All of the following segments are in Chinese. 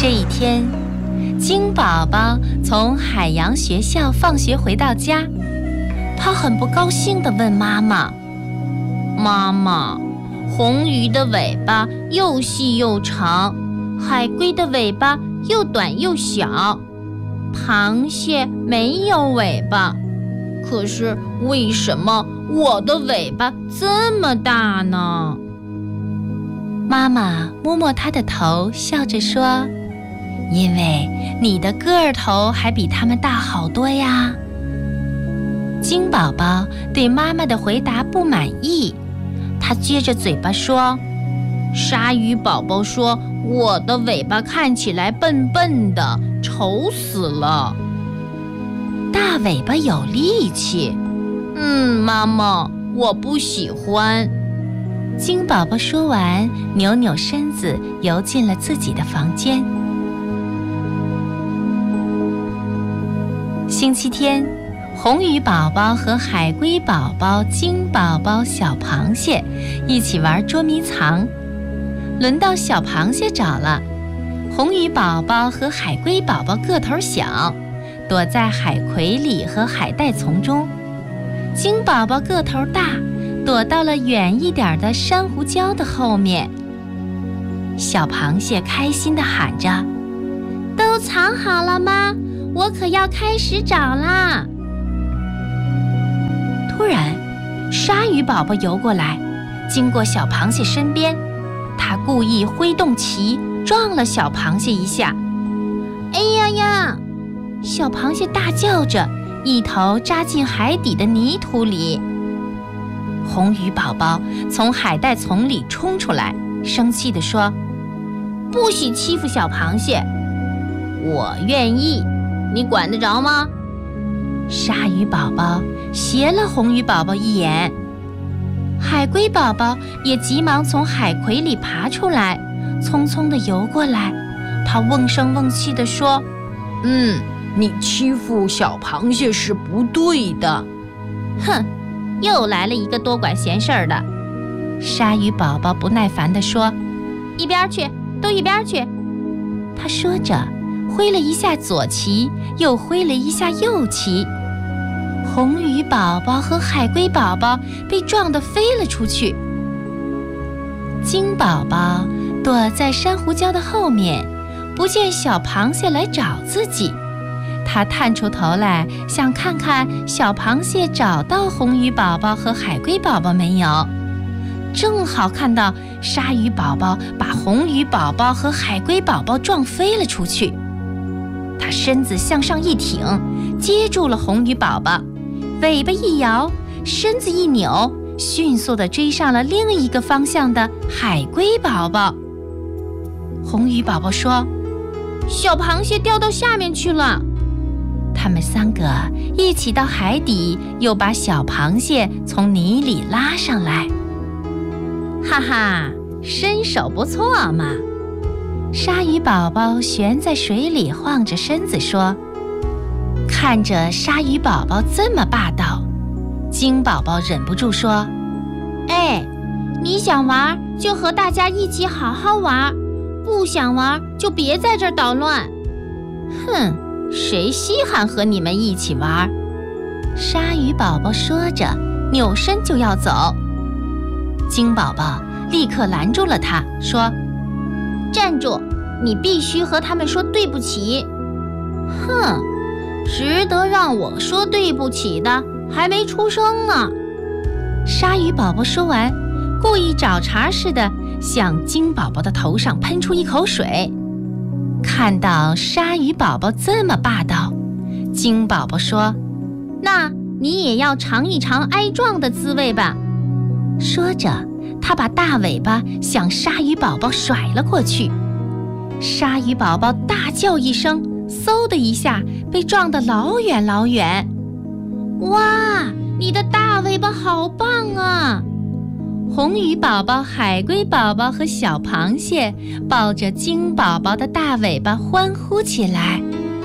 这一天，金宝宝从海洋学校放学回到家，他很不高兴地问妈妈：“妈妈，红鱼的尾巴又细又长，海龟的尾巴又短又小，螃蟹没有尾巴，可是为什么我的尾巴这么大呢？”妈妈摸摸他的头，笑着说：“因为你的个儿头还比他们大好多呀。”金宝宝对妈妈的回答不满意，他撅着嘴巴说：“鲨鱼宝宝说我的尾巴看起来笨笨的，丑死了。大尾巴有力气。妈妈，我不喜欢。”金宝宝说完，扭扭身子，游进了自己的房间。星期天，红鱼宝宝和海龟宝宝、金宝宝、小螃蟹一起玩捉迷藏。轮到小螃蟹找了，红鱼宝宝和海龟宝宝个头小，躲在海葵里和海带丛中。金宝宝个头大，躲到了远一点的珊瑚礁的后面。小螃蟹开心地喊着：“都藏好了吗？我可要开始找啦！”突然，鲨鱼宝宝游过来，经过小螃蟹身边，他故意挥动鳍，撞了小螃蟹一下。“哎呀呀！”小螃蟹大叫着，一头扎进海底的泥土里。红鱼宝宝从海带丛里冲出来，生气地说：“不许欺负小螃蟹！”“我愿意，你管得着吗？”鲨鱼宝宝斜了红鱼宝宝一眼。海龟宝宝也急忙从海葵里爬出来，匆匆地游过来。他瓮声瓮气地说：“你欺负小螃蟹是不对的。”“哼，又来了一个多管闲事儿的。”鲨鱼宝宝不耐烦地说：“一边去，都一边去！”他说着，挥了一下左鳍，又挥了一下右鳍。红鱼宝宝和海龟宝宝被撞得飞了出去。金宝宝躲在珊瑚礁的后面，不见小螃蟹来找自己。他探出头来，想看看小螃蟹找到红鱼宝宝和海龟宝宝没有。正好看到鲨鱼宝宝把红鱼宝宝和海龟宝宝撞飞了出去。他身子向上一挺，接住了红鱼宝宝，尾巴一摇，身子一扭，迅速地追上了另一个方向的海龟宝宝。红鱼宝宝说：“小螃蟹掉到下面去了。”他们三个一起到海底，又把小螃蟹从泥里拉上来。哈哈，身手不错嘛！鲨鱼宝宝悬在水里晃着身子说。看着鲨鱼宝宝这么霸道，金宝宝忍不住说：“哎，你想玩就和大家一起好好玩，不想玩就别在这儿捣乱。”“哼，谁稀罕和你们一起玩？”鲨鱼宝宝说着，扭身就要走。金宝宝立刻拦住了他，说：“站住，你必须和他们说对不起。”“哼，值得让我说对不起的还没出生呢。”鲨鱼宝宝说完，故意找茬似的向金宝宝的头上喷出一口水。看到鲨鱼宝宝这么霸道，金宝宝说：“那你也要尝一尝挨撞的滋味吧。”说着，他把大尾巴向鲨鱼宝宝甩了过去。鲨鱼宝宝大叫一声，嗖的一下被撞得老远老远。“哇，你的大尾巴好棒啊！”红鱼宝宝、海龟宝宝和小螃蟹抱着金宝宝的大尾巴欢呼起来。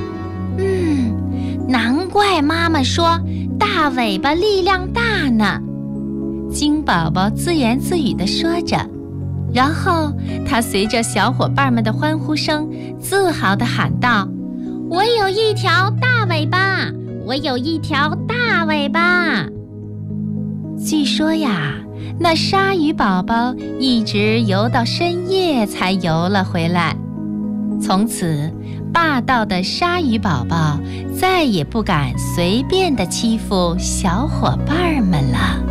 难怪妈妈说大尾巴力量大呢。金宝宝自言自语地说着。 然后他随着小伙伴们的欢呼声，自豪地喊道：“我有一条大尾巴，我有一条大尾巴。”据说呀，那鲨鱼宝宝一直游到深夜才游了回来。从此，霸道的鲨鱼宝宝再也不敢随便地欺负小伙伴们了。